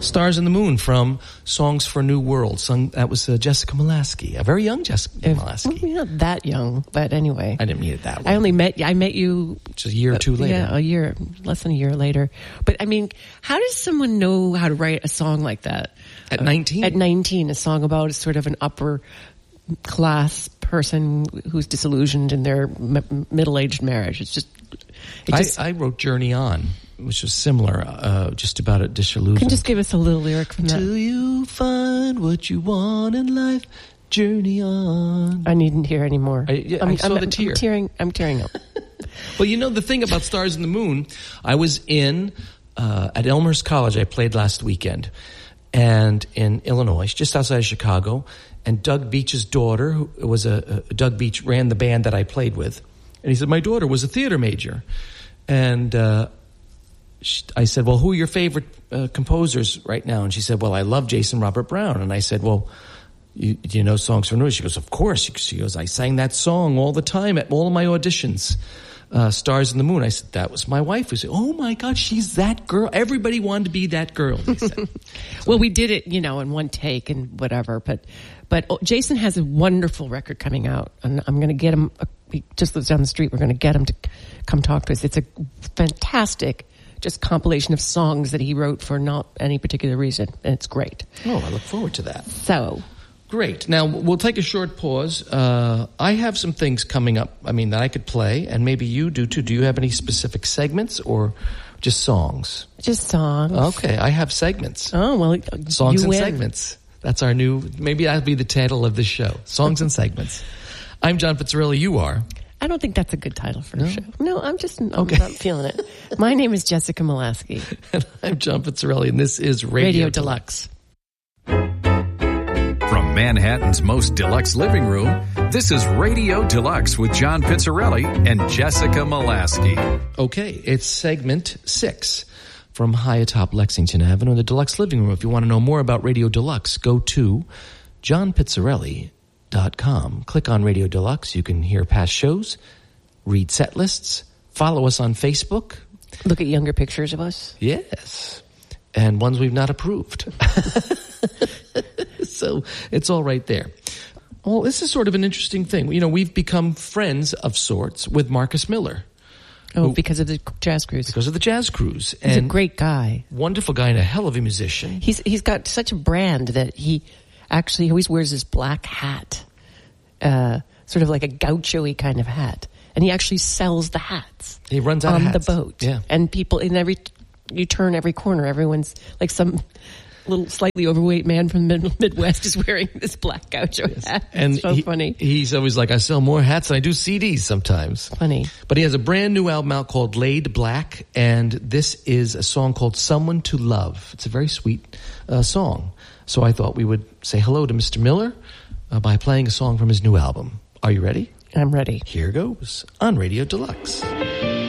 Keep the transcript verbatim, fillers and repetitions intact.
Stars in the Moon from Songs for a New World. Sung, that was uh, Jessica Molaskey, a very young Jessica if, Molaskey. Well, you're not that young, but anyway. I didn't mean it that way. I only met I met you just a year or two later. Yeah, a year, less than a year later. But I mean, how does someone know how to write a song like that? At nineteen? Uh, at nineteen, a song about sort of an upper class person who's disillusioned in their m- middle-aged marriage. It's just... It just I, I wrote Journey On, which was similar, uh, just about a disillusion. Can you just give us a little lyric from that? Till you find what you want in life, journey on. I needn't hear any more. I, yeah, I'm, I saw I'm, the tear. I'm tearing, I'm tearing up. Well, you know, the thing about Stars in the Moon, I was in, uh, at Elmhurst College, I played last weekend, and in Illinois, just outside of Chicago, and Doug Beach's daughter, who was a, a Doug Beach ran the band that I played with, and he said, my daughter was a theater major. And uh, she, I said, well, who are your favorite uh, composers right now? And she said, well, I love Jason Robert Brown. And I said, well, you, do you know Songs for New World? She goes, of course. She goes, I sang that song all the time at all of my auditions, uh, Stars in the Moon. I said, that was my wife. We said, oh, my God, she's that girl. Everybody wanted to be that girl, they said. Well, we did it, you know, in one take and whatever. But but Jason has a wonderful record coming out. And I'm going to get him, uh, he just lives down the street. We're going to get him to come talk to us. It's a fantastic just compilation of songs that he wrote for not any particular reason. And it's great. Oh, I look forward to that. So... Great. Now, we'll take a short pause. Uh, I have some things coming up, I mean, that I could play, and maybe you do too. Do you have any specific segments or just songs? Just songs. Okay, I have segments. Oh, well, Songs you and win. segments. That's our new, maybe that'll be the title of this show. Songs and segments. I'm John Pizzarelli. You are? I don't think that's a good title for no? a show. No, I'm just I'm okay. not feeling it. My name is Jessica Molaskey. And I'm John Pizzarelli, and this is Radio, Radio Deluxe. Deluxe. From Manhattan's most deluxe living room, this is Radio Deluxe with John Pizzarelli and Jessica Molaskey. Okay, it's segment six from high atop Lexington Avenue in the Deluxe Living Room. If you want to know more about Radio Deluxe, go to john pizzarelli dot com. Click on Radio Deluxe. You can hear past shows, read set lists, follow us on Facebook. Look at younger pictures of us. Yes, and ones we've not approved. So it's all right there. Well, this is sort of an interesting thing. You know, we've become friends of sorts with Marcus Miller. Oh, who, because of the Jazz Cruise. Because of the Jazz Cruise. He's and a great guy. Wonderful guy and a hell of a musician. He's He's got such a brand that he actually always wears this black hat, uh, sort of like a gaucho-y kind of hat. And he actually sells the hats. He runs out on of hats. the boat. Yeah. And people, in every, you turn every corner, everyone's like some little slightly overweight man from the mid- Midwest is wearing this black gaucho Yes. hat. And it's so he, funny. He's always like, I sell more hats than I do C Ds sometimes. Funny. But he has a brand new album out called Laid Black, and this is a song called Someone to Love. It's a very sweet uh, song. So I thought we would say hello to Mister Miller uh, by playing a song from his new album. Are you ready? I'm ready. Here goes on Radio Deluxe.